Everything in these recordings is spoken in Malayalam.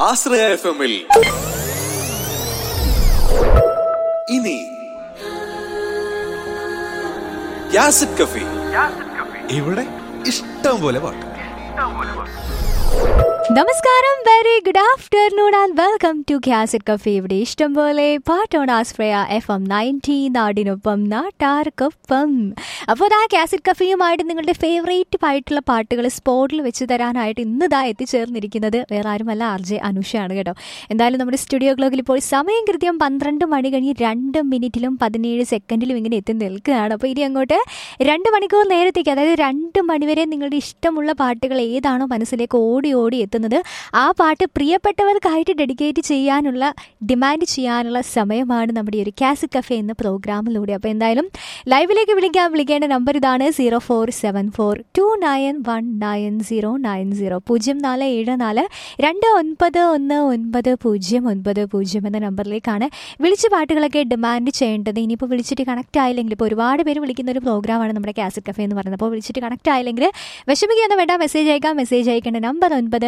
ആശ്രയ FM-ൽ ഇനി യാസിഡ് കഫേ. ഇവിടെ ഇഷ്ടം പോലെ പാട്ട്. നമസ്കാരം, very good afternoon and welcome to cassette cafe. ഇവിടെ ഇഷ്ടം പോലെ പാട്ടോൺ ആശ്രയ FM 90 നാടിനൊപ്പം നാട്ടാർക്കൊപ്പം. അപ്പോൾ ആ ക്യാസറ്റ് കഫേയുമായിട്ട് നിങ്ങളുടെ ഫേവറേറ്റ് ആയിട്ടുള്ള പാട്ടുകൾ സ്പോട്ടിൽ വെച്ച് തരാനായിട്ട് ഇന്ന് എത്തിച്ചേർന്നിരിക്കുന്നത് വേറെ ആരുമല്ല, RJ അനുഷയാണ് കേട്ടോ. എന്തായാലും നമ്മുടെ സ്റ്റുഡിയോ ക്ലോക്കിൽ ഇപ്പോൾ സമയം കൃത്യം 12 മണി കഴിഞ്ഞ് 2 മിനിറ്റിലും 17 സെക്കൻഡിലും ഇങ്ങനെ എത്തി നിൽക്കുകയാണ്. അപ്പോൾ ഇനി അങ്ങോട്ട് 2 മണിക്കൂർ നേരത്തേക്ക്, അതായത് 2 മണിവരെ നിങ്ങളുടെ ഇഷ്ടമുള്ള പാട്ടുകൾ ഏതാണോ മനസ്സിലേക്ക് ഓടി എത്തുന്നത്, ആ പാട്ട് പ്രിയപ്പെട്ടവർക്കായിട്ട് ഡെഡിക്കേറ്റ് ചെയ്യാനുള്ള, ഡിമാൻഡ് ചെയ്യാനുള്ള സമയമാണ് നമ്മുടെ ഈ ഒരു ക്യാസറ്റ് കഫേ എന്ന പ്രോഗ്രാമിലൂടെ. അപ്പോൾ എന്തായാലും ലൈവിലേക്ക് വിളിക്കേണ്ട നമ്പർ ഇതാണ്: 0474291990 0474 291990 എന്ന നമ്പറിലേക്കാണ് വിളിച്ച് പാട്ടുകളൊക്കെ ഡിമാൻഡ് ചെയ്യേണ്ടത്. ഇനിയിപ്പോൾ വിളിച്ചിട്ട് കണക്ട് ആയില്ലെങ്കിൽ, ഇപ്പോൾ ഒരുപാട് പേര് വിളിക്കുന്ന ഒരു പ്രോഗ്രാമാണ് നമ്മുടെ ക്യാസറ്റ് കഫേ എന്ന് പറയുന്നത്. അപ്പോൾ വിളിച്ചിട്ട് കണക്ട് ആയില്ലെങ്കിൽ വിഷമിക്കുകയൊന്നും വേണ്ട, മെസ്സേജ് അയക്കേണ്ട നമ്പർ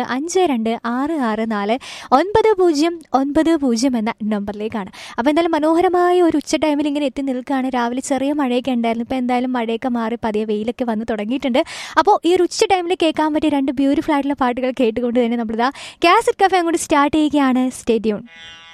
9556649090 എന്ന നമ്പറിലേക്കാണ്. അപ്പോൾ എന്തായാലും മനോഹരമായ ഒരു ഉച്ച ടൈമിൽ ഇങ്ങനെ എത്തി നിൽക്കുകയാണ്. രാവിലെ ചെറിയ മഴയൊക്കെ ഉണ്ടായിരുന്നു, ഇപ്പോൾ എന്തായാലും മഴയൊക്കെ മാറി പതിയെ വെയിലൊക്കെ വന്ന് തുടങ്ങിയിട്ടുണ്ട്. അപ്പോൾ ഈ ഒരു ഉച്ച ടൈമിൽ കേൾക്കാൻ പറ്റിയ 2 ബ്യൂട്ടിഫുൾ ആയിട്ടുള്ള പാട്ടുകൾ കേട്ടുകൊണ്ട് തന്നെ നമ്മളിതാ ക്യാസറ്റ് കഫേ അങ്ങോട്ട് സ്റ്റാർട്ട് ചെയ്യുകയാണ്. Stay tune.